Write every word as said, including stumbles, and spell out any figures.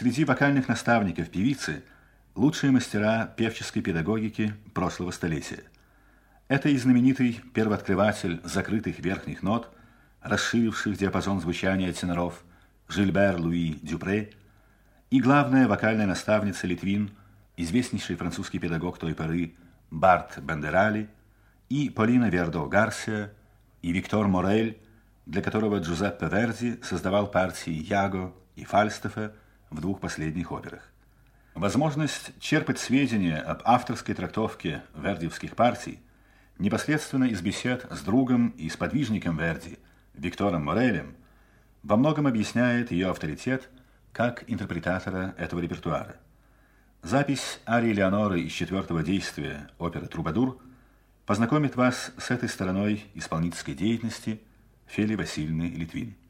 Среди вокальных наставников певицы лучшие мастера певческой педагогики прошлого столетия. Это и знаменитый первооткрыватель закрытых верхних нот, расширивших диапазон звучания теноров Жильбер Луи Дюпре, и главная вокальная наставница Литвин, известнейший французский педагог той поры Барт Бендерали, и Полина Вердо Гарсия, и Виктор Морель, для которого Джузеппе Верди создавал партии Яго и Фальстафа в двух последних операх. Возможность черпать сведения об авторской трактовке вердиевских партий непосредственно из бесед с другом и сподвижником Верди, Виктором Морелем, во многом объясняет ее авторитет как интерпретатора этого репертуара. Запись арии Леоноры из четвертого действия оперы «Трубадур» познакомит вас с этой стороной исполнительской деятельности Фели Васильевны Литвин.